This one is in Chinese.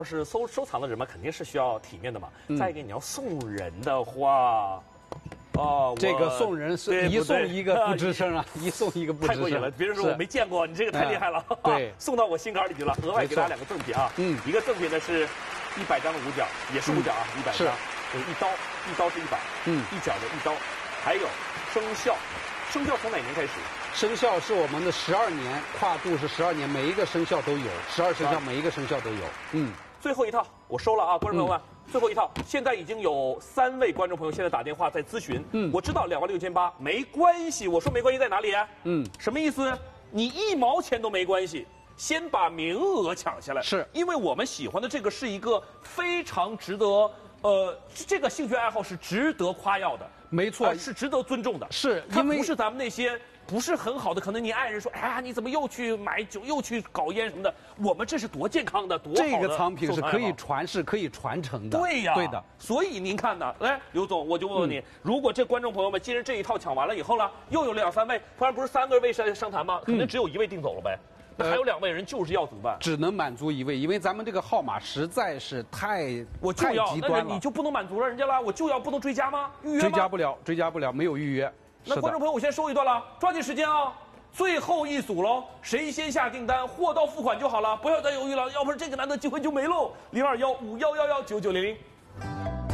是收藏的人嘛，肯定是需要体面的嘛。再一个，你要送人的话，哦， 这个送人是一送一个不吱声啊，一送一个不吱声。 太过瘾了，别人说我没见过，你这个太厉害了。 对， 送到我心坎里去了。额外给大家2个赠品啊，一个赠品呢是100张的五角，也是五角啊，100张，一刀是100，一角的1刀，还有生肖，生肖从哪年开始？ 生肖是我们的12年，跨度是12年，每一个生肖都有，12生肖每一个生肖都有。 最后一套我收了啊，观众朋友们，最后一套，现在已经有3位观众朋友现在打电话在咨询。我知道26800没关系，我说没关系在哪里？什么意思？你1毛钱都没关系，先把名额抢下来。 是因为我们喜欢的这个是一个非常值得，这个兴趣爱好是值得夸耀的， 没错， 是值得尊重的。 是它不是咱们那些。不是很好的，可能你爱人说，哎呀，你怎么又去买酒，又去搞烟什么的？我们这是多健康的，多好的。 这个藏品是可以传世、可以传承的。 对呀， 对的。 所以您看呢，来，刘总，我就问问你，如果这观众朋友们既然这一套抢完了以后呢，又有2、3位，突然不是3个位上谈吗？可能只有1位订走了呗。那还有2位人就是要怎么办？ 只能满足1位，因为咱们这个号码实在是太极端了。 那你就不能满足了人家了？我就要不能追加吗？预约吗？ 追加不了，没有预约。 那观众朋友，我先收一段了，抓紧时间啊！最后一组喽，谁先下订单，货到付款就好了，不要再犹豫了，要不然这个难得机会就没喽。0215111990。